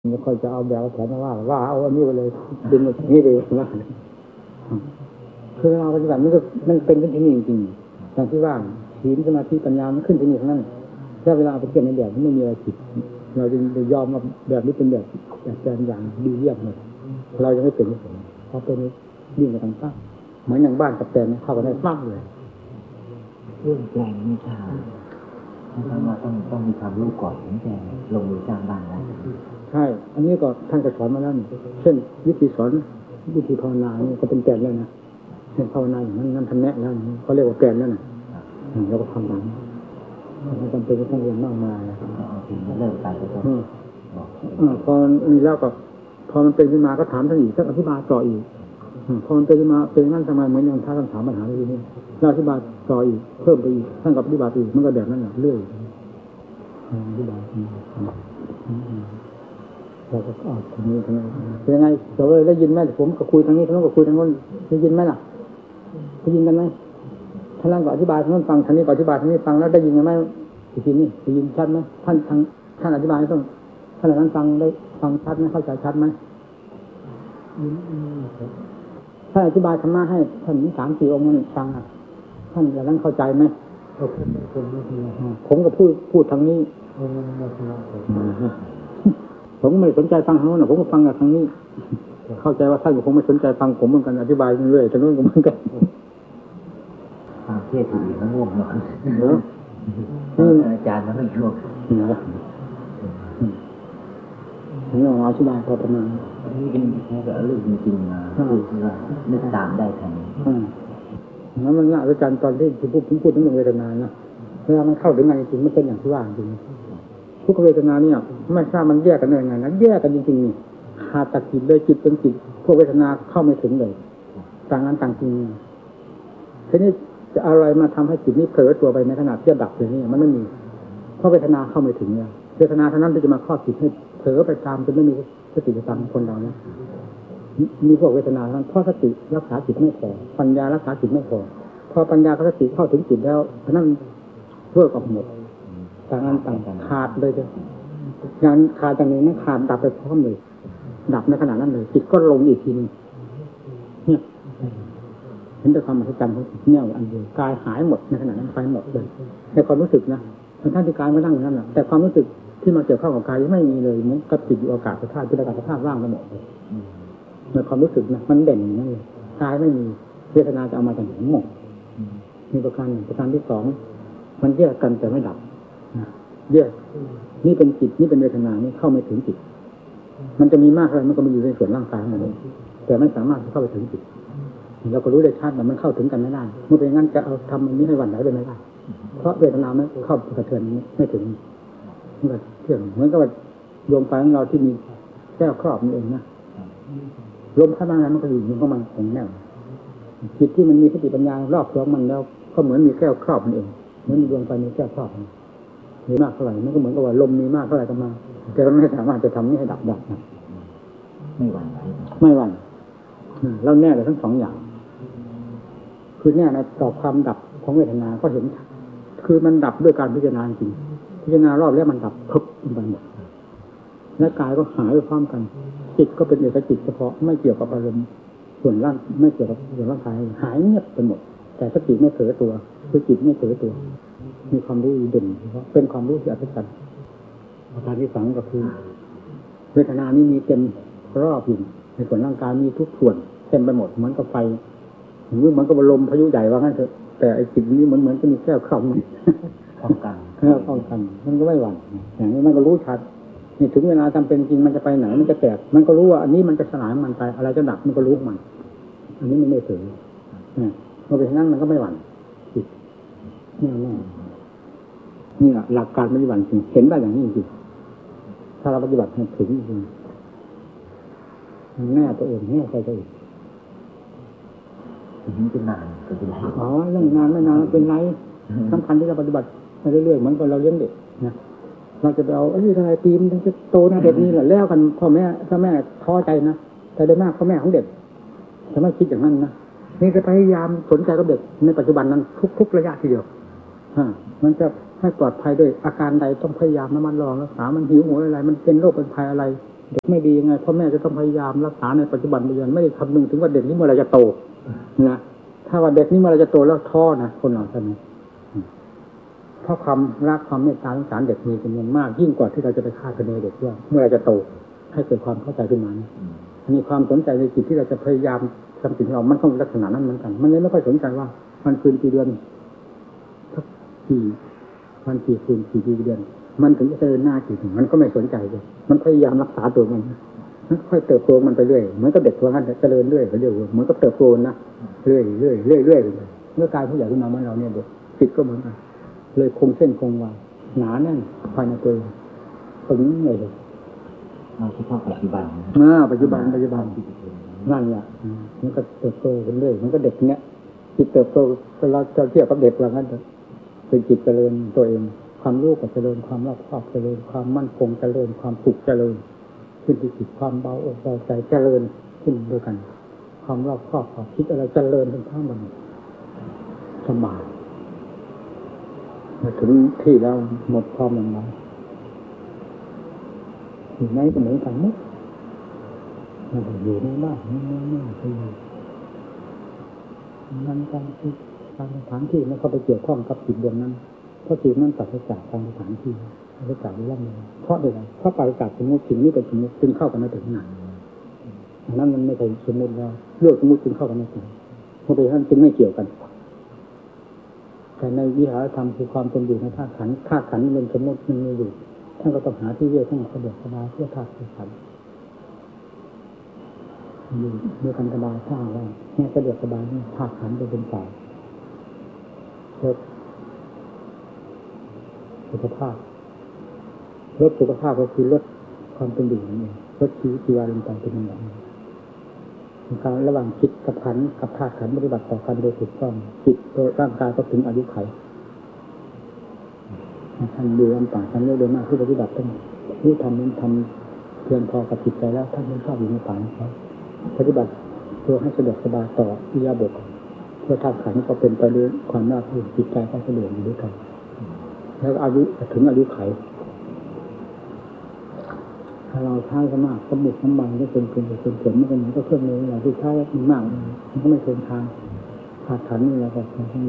ไม่ค่อยจะเอาแบบแผนว่าเอาอันนี้ไปเลยดึงอย่างนี้ไปว่าคือเราปฏิบัติมันเป็นที่นี่จริงๆอย่างที่ว่าศีลสมาธิปัญญามันขึ้นที่นี่ทั้งนั้นถ้าเวลาไปเทียบในแบบมันไม่มีอะไรผิดเราจะยอมมาแบบนี้เป็นแบบอย่างดีเยี่ยมเลยเรายังไม่เป็นเพราะเป็นยิ่งกว่าต่างๆเหมือนอย่างบ้านกับแปลงเข้ากันได้มากเลยเรื่องแปลงวิชาท่านว่าต้องมีความรู้ก่อนถึงจะลงมือสร้างบ้านได้ใช่อันนี้ก็ท่านก็สอนมาแล้วเช่นวิธีสอนวิธีภาวนานี่ก็เป็นแกนแล้วนะเช่นภาวนาอย่างนั้นท่านแนะแล้วเขาเรียกว่าแกนนั่นน่ะแล้วก็ทำตามไม่จำเป็นต้องเรียนมากมายเริ่มไปก็ต้องพอมีแล้วก็พอมันเป็นขึ้นมาก็ถามท่านอีกท่านอธิบายต่ออีกพอมันเป็นขึ้นมาเป็นงั้นทำไมเหมือนอย่างท่านถามปัญหาที่นี่เราอธิบายต่ออีกเพิ่มไปอีกท่านก็อธิบายอีกมันก็แบบนั้นแหละเรื่อยอธิบายเราก็ทางนี้ทางนั้นเป็นยังไงเราเลยได้ยินไหมผมก็คุยทางนี้ทางโน้นก็คุยทางโน้นได้ยินไหมล่ะได้ยินกันไหมท่านนั่งก็อธิบายทางโน้นฟังทางนี้ก็อธิบายทางนี้ฟังแล้วได้ยินกันไหมทีนี้ได้ยินชัดไหมท่านอธิบายต้องท่านนั้นฟังได้ฟังชัดไหมเข้าใจชัดไหมท่านอธิบายธรรมะให้ท่าน3-4 องค์นั้นฟังท่านนั้นเข้าใจไหมผมก็พูดทางนี้ผมไม่สนใจฟังทางโน้นผมก็ฟังกับทางนี้เข้าใจว่าท่านก็คงไม่สนใจฟังผมเหมือนกันอธิบายเรื่อยๆทางโน้นก็เหมือนกันฟังเทศน์อยู่แล้วง่วงนอนอาจารย์มันไม่ช่วยผมลองอธิบายพอประมาณนี่เป็นแค่เรื่องจริงๆนะคือว่านึกตามได้ทันนั้นมันน่าอาจารย์ตอนที่ผมพูดถึงเวทนานะเวลามันเข้าถึงงานจริงมันเป็นอย่างที่ว่าจริงทุกเวทนาเนี่ยไม่ทราบมันแยกกันได้ยังไงนะแยกกันจริงๆนี่ขาดจากจิตเลยจิตเป็นจิตพวกเวทนาเข้าไม่ถึงเลยต่างกันต่างจริงทีนี้จะอะไรมาทำให้จิตนี้เผลอตัวไปในขณะที่ดับอย่างนี้มันไม่มีเพราะเวทนาเข้าไม่ถึงเนี่ยเวทนาเท่านั้นที่จะมาครอบจิตให้เผลอไปตามจนไม่มีสติประจำคนเราเนี่ยมีพวกเวทนาเพราะสติรักษาจิตไม่พอปัญญารักษาจิตไม่พอพอปัญญากับสติเข้าถึงจิตแล้วเพราะนั้นเลิกออกหมดต่างกันต่างขาดเลยจ้ะงานขาดจากนี้นั่นขาดดับไปพร้อมเลยดับในขณะนั้นเลยจิตก็ลงอีกทีนึงเนี่ยเห็นแต่ความมหัศจรรย์ของจิตเนี่ยอันเดียวกายหายหมดในขณะนั้นไปหมดเลยในความรู้สึกนะท่านที่กายไม่นั่งนั่นแหละแต่ความรู้สึกที่มาเกี่ยวข้องกับกายไม่มีเลยเหมือนกับจิตอยู่อากาศธาตุเป็นอากาศธาตุว่างไปหมดเลยในความรู้สึกนะมันเด่นอย่างนั้นเลยกายไม่มีเวทนาจะเอามาจากไหนหมดมีประการหนึ่งประการที่สองมันแยกกันแต่ไม่ดับแยกนี่เป็นจิตนี่เป็นเวทนานี่เข้าไม่ถึงจิตมันจะมีมากอะไรมันก็มีอยู่ในส่วนร่างกายของมันเองแต่ไม่สามารถเข้าไปถึงจิตเราก็รู้ได้ชัดว่ามันเข้าถึงกันไม่ได้เมื่อเป็นงั้นจะเอาทำมันนี้ให้หวั่นไหวไปไม่ได้เพราะเวทนาไม่เข้ากระเทือนไม่ถึงมันก็เที่ยงเหมือนกับดวงไฟของเราที่มีแก้วครอบนี่เองนะลมข้างในมันก็อยู่ของมันคงแน่วจิตที่มันมีสติปัญญารอบตัวมันแล้วก็เหมือนมีแก้วครอบมันเองเหมือนมีดวงไฟมีแก้วครอบมีมากเท่าไหร่มันก็เหมือนกับว่าลมมีมากเท่าไหร่ก็มาแต่เราไม่สามารถจะทำนี้ให้ดับได้ไม่หวั่นเราแน่เลยทั้งสองอย่างคือแน่ในต่อความดับของเวทนาก็เห็นคือมันดับด้วยการพิจารณาจริงพิจารณารอบแล้วมันดับพึบไปหมดและกายก็หายไปพร้อมกันจิตก็เป็นเอกจิตเฉพาะไม่เกี่ยวกับอารมณ์ส่วนร่างไม่เกี่ยวกับส่วนร่างกายหายเงียบไปหมดแต่สติไม่เผลอตัวคือจิตไม่เผลอตัวมีความรู้เด่นเพราะเป็นความรู้ที่อัศจรรย์ประการที่สองก็คือเวทนานี้มีเต็มรอบอยู่ในส่วนร่างกายมีทุกส่วนเต็มไปหมดเหมือนกับไฟหรือเหมือนกับลมพายุใหญ่ว่างั้นเถอะแต่ไอ้จิตนี้เหมือนจะมีแก้วครอบมันป้องกันมันก็ไม่หวั่นอย่างนี้มันก็รู้ชัดนี่ถึงเวลาจำเป็นจริงมันจะไปไหนมันจะแตกมันก็รู้ว่าอันนี้มันจะสลายมันไปอะไรจะดับมันก็รู้มันอันนี้มันไม่ถึงเมื่อเป็นนั้นมันก็ไม่หวั่นจิตแน่นี่แหละหลักการปฏิบัติจริงเห็นได้อย่างนี้จริงถ้าเราปฏิบัติให้ถึงจริงแน่ตัวเองแน่ใจตัวเองถึงจะนานก็เป็นไรเรื่องนานไม่นานเป็นไรสำคัญที่เราปฏิบัติไปเรื่อยๆเหมือนกับเราเลี้ยงเด็กนะเราจะไปเอาทำไมปีมันจะโตนะเด็กนี่แหละแล้วกันพ่อแม่ถ้าแม่ท้อใจนะแต่โดยมากพ่อแม่ของเด็กจะไม่คิดอย่างนั้นนะนี่จะพยายามสนใจกับเด็กในปัจจุบันนั้นทุกระยะทีเดียวมันจะให้ปลอดภัยด้วยอาการใดต้องพยายามระมัดระวังรักษามันหิวโหยอะไรมันเป็นโรคเป็นภัยอะไรเด็กไม่ดียังไงพ่อแม่จะต้องพยายามรักษาในปัจจุบันปัจจุบันไม่ได้คำนึงถึงว่าเด็กนี้เมื่อไรจะโตนะถ้าว่าเด็กนี้เมื่อไรจะโตแล้วท้อนะคนเราท่านนี้เพราะความรักความเมตตาสงสารเด็กมีจำนวนมากยิ่งกว่าที่เราจะไปคาดคะเนเด็กว่าเมื่อไรจะโตให้เกิดความเข้าใจขึ้นมามีความสนใจในจิตที่เราจะพยายามทำสิ่งของเรามันต้องลักษณะนั้นเหมือนกันมันเลยไม่ค่อยสนใจว่ามันคืนกี่เดือนสักกี่วันกี่คืนกี่เดือนมันถึงจะเดินหน้ากี่ถึงมันก็ไม่สนใจเลยมันพยายามรักษาตัวมันค่อยเติบโตมันไปเรื่อยเหมือนกับเด็กตัวนั้นเจริญเรื่อยไปเรื่อยเหมือนกับเติบโตนะเรื่อยเรื่อยเรื่อยเรื่อยเมื่อกายผู้ใหญ่ขึ้นมาเมื่อเราเนี่ยเด็กจิตก็เหมือนกันเลยคงเส้นคงวาหนาแน่นภายในตัวถึงเลยเฉพาะปัจจุบันปัจจุบันนั่นแหละมันก็เติบโตขึ้นเรื่อยมันก็เด็กเนี้ยจิตเติบโตเราจะเทียบกับเด็กว่างั้นเป็นจิตเจริญตัวเองความรู้ก็เจริญความรอบคอบเจริญความมั่นคงเจริญความสุขเจริญขึ้นที่จิตความเบาอกเบาใจเจริญขึ้นด้วยกันความรอบคอบความคิดอะไรเจริญทั้งหมดสบายมาถึงที่แล้วหมดความลำบากอยู่ไหนก็เหมือนกันมั้งอยู่ในบ้านไม่ไปนั่นการที่การสถานที่มันเข้าไปเกี่ยวข้องกับจิตดวงนั้นเพราะจิตนั้นตัดจากการสถานที่ตัดจากเรื่องนี้เพราะอะไรเพราะปราศจากสมมติสิ่งนี้เป็นสมมติจึงเข้ากันไม่ถึงไหนนั้นมันไม่ใช่สมมติแล้วเรื่องสมมติจึงเข้ากันไม่ถึงเพราะไปท่านจึงไม่เกี่ยวกันแต่ในวิหารธรรมคือความเป็นอยู่ในธาตุขันธ์ธาตุขันธ์มันเป็นสมมติมันมีอยู่ท่านก็ต้องหาที่เยื่อท่านสะดวกสบายเพื่อธาตุขันธ์อยู่ด้วยกันสบายท่าว่าแค่สะดวกสบายธาตุขันธ์เป็นสายลดสุขภาพก็คือลดความเป็นอยู่นั่นเองลดชีวาลงไปเป็นอย่างนี้การระหว่างจิตกับขันธ์กับธาตุขันธ์ปฏิบัติต่อกันโดยถูกต้องจิตตัวร่างกายก็ถึงอายุไขท่านดูลำบากท่านโดยมากที่ปฏิบัติต้องนี่ทำเพียงพอกับจิตใจแล้วท่านไม่ชอบอยู่ในป่าครับปฏิบัติตัวให้สะดวกสบายต่ออิริยาบถเพื่อธาตุขันธ์ก็เป็นไปด้วยความน่าทึ่งจิตใจก็สะดวกอยู่ด้วยกันแล้วอายุถึงอายุไขถ้าเราใช้ก็มากสมุดน้ำมันก็เป็นมันก็เหมือนกับเครื่องมืออย่างที่ใช้มันมากมันก็ไม่เกินทางธาตุขันธ์นี่เราก็เป็นเห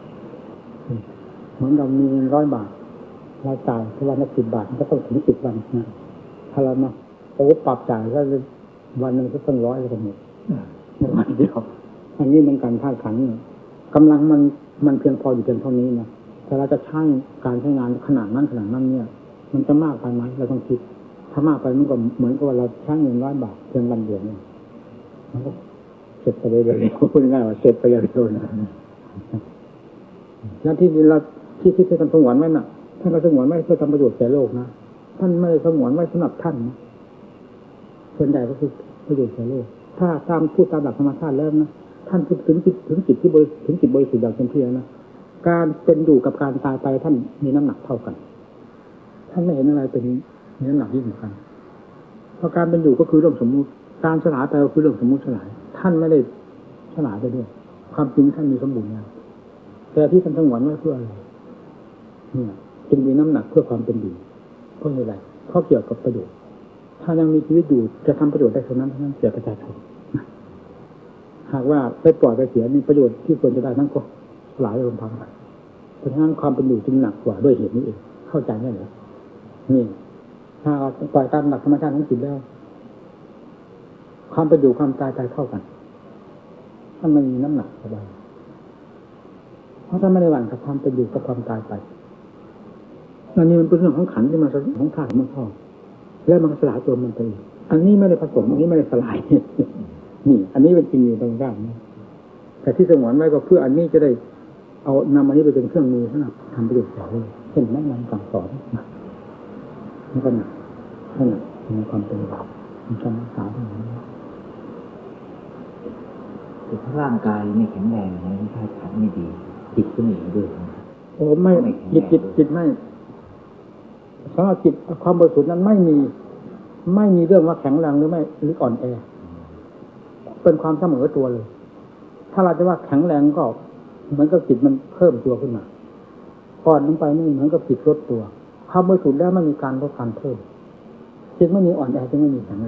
มือนเรามีเงิน100 บาทเราจ่ายวันละ10 บาทมันก็ต้องถึง10 วันนะถ้าเรามาปรับจ่ายก็วันนึงก็ต้อง100แล้วก็หมดในวันเดียวอันนี้มันการธาตุขันธ์กำลังมันเพียงพออยู่เพียงเท่านี้นะแต่เราจะใช้การใช้งานขนาดนั้นเนี่ยมันจะมากไปไหมเราต้องคิดถ้ามากไปมันก็เหมือนกับว่าเราใช้เงิน100 บาทเพียงวันเดียวเนี่ยมันก็เสร็จไปเร็วๆพูดง่ายๆว่าเสร็จไปเร็วๆนะแล้วที่เราที่ท่านสงวนไว้น่ะท่านก็สงวนไว้เพื่อทำประโยชน์แก่โลกนะท่านไม่ได้สงวนไว้สำหรับท่านนะส่วนใหญ่ก็คือประโยชน์แก่โลกถ้าตามพูดตามหลักธรรมชาติแล้วนะท่านถึงจิตที่ถึงจิตบริสุทธิ์อย่างเต็มที่แล้วนะการเป็นอยู่กับการตายไปท่านมีน้ำหนักเท่ากันท่านไม่เห็นอะไรเป็นมีน้ำหนักยิ่งกว่ากันเพราะการเป็นอยู่ก็คือเรื่องสมมุติการสลายไปก็คือเรื่องสมมุติสลายท่านไม่ได้สลายไปด้วยความจริงท่านมีสมบูรณ์แล้วแต่ที่ท่านสงวนไว้เพื่ออะไรเนี่ยจึงมีน้ำหนักเพื่อความเป็นอยู่เพราะอะไรเพราะเกี่ยวกับประโยชน์ถ้ายังมีชีวิตอยู่จะทำประโยชน์ได้เท่านั้นเสียประชาชนหากว่าไปปล่อยไปเสียมีประโยชน์ที่ควรจะได้นั่นก็หลายลงพังไปเพราะฉะนั้นความเป็นอยู่จึงหนักกว่าด้วยเหตุนี้เองเข้าใจไหมเหรอนี่ถ้าปล่อยตามหลักธรรมชาติทั้งสิ้นแล้วความเป็นอยู่ความตายเท่ากันถ้ามันมีน้ำหนักสบายเพราะถ้าไม่ได้หวั่นกับความเป็นอยู่กับความตายไปอันนี้มันเป็นเรื่องของขันธ์ที่มาของธาตุมันเข้าแล้วมันสลายตัวมันไปอันนี้ไม่ได้ผสมอันนี้ไม่ได้สลายนี่อันนี้เป็นจริงอยู่ตรงกลางแต่ที่สงวนไว้ก็เพื่ออันนี้จะได้เอานำอันนี้ไปเป็นเครื่องมือสำหรับทำประโยชน์แก่โลกเช่นแนะนำสั่งสอนนี่ก็หนักในความเป็นเรามีการรักษาอย่างนี้แต่ถ้าร่างกายไม่แข็งแรงนะธาตุขันธ์ไม่ดีจิตก็หนีด้วยโอ้ไม่จิตไม่สำหรับจิตความบริสุทธิ์นั้นไม่มีเรื่องว่าแข็งแรงหรือไม่หรืออ่อนแอเป็นความเสมอตัวเลยถ้าเราจะว่าแข็งแรงก็เหมือนกับจิตมันเพิ่มตัวขึ้นมาอ่อนลงไปนี่เหมือนกับจิตลดตัวความบริสุทธิ์แล้วไม่มีการลดการเพิ่มจึงไม่มีอ่อนแอจึงไม่มีแข็ง